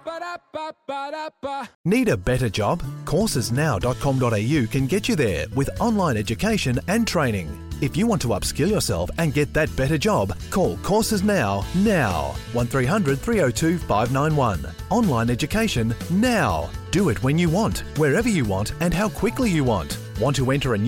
Ba-da-ba-ba-da-ba. Need a better job? Coursesnow.com.au can get you there with online education and training. If you want to upskill yourself and get that better job, call Courses Now. 1300 302 591. Online education now. Do it when you want, wherever you want, and how quickly you want. Want to enter a